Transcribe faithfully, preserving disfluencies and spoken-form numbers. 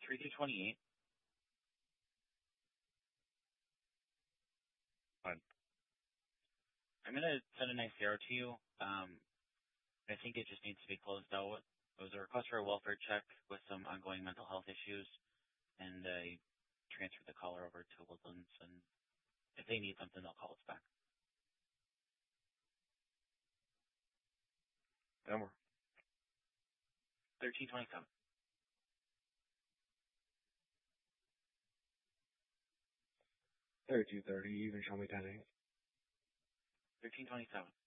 three two twenty-eight. Fine. I'm going to send a nice arrow to you. Um, I think it just needs to be closed out. It was a request for a welfare check with some ongoing mental health issues, and I transferred the caller over to Woodlands, and if they need something, they'll call us back. Number. thirteen twenty-seven. thirty-two thirty, you can show me ten eight. thirteen twenty-seven.